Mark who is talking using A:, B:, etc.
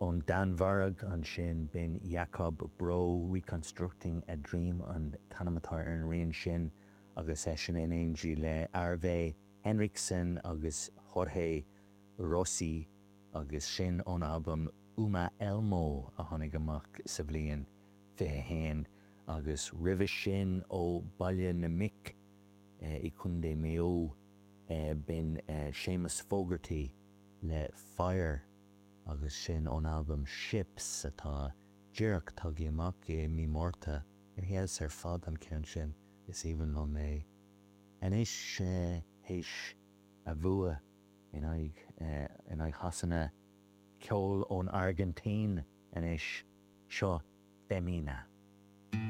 A: On Dan Varag an sin bin Jacob Bro Reconstructing a Dream an Tanamatar an rion sin agus sin in Angie le Arve Henriksen agus Jorge Rossi agus sin on album Uma Elmo a tháinig amach sa bhliain fiche héin agus ribh sin ó Baile na Mic I Cunde Meo bin Seamus Fogarty le Fire agus sin on album Ships atá Deireach tugaí amach mí mórta héas fad an ceann sin is even nó mé. An is héis a bhua in ag hasanna ceol ón Argentín an is seo Femina.